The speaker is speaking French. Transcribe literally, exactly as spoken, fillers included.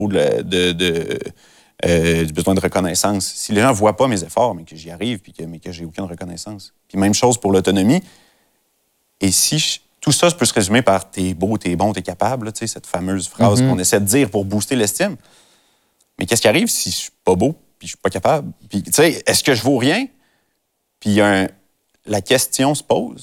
de, de, de, euh, du besoin de reconnaissance. Si les gens ne voient pas mes efforts, mais que j'y arrive, puis que, mais que j'ai aucune reconnaissance. Puis même chose pour l'autonomie. Et si je, tout ça peut se résumer par « t'es beau, t'es bon, t'es capable là, », cette fameuse phrase mm-hmm. qu'on essaie de dire pour booster l'estime. Mais qu'est-ce qui arrive si je suis pas beau, puis je suis pas capable? Puis, tu sais, est-ce que je vaux rien? Puis un, la question se pose.